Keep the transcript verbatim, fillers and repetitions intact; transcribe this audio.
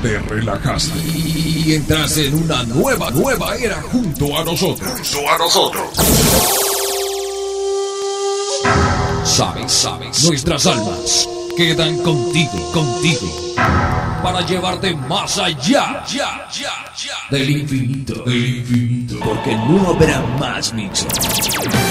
te relajaste y entraste en una nueva, nueva era junto a nosotros. Junto a nosotros. Sabes, sabes, nuestras almas quedan contigo, contigo, para llevarte más allá, ya, ya, ya, del infinito, del infinito, porque no habrá más mixes.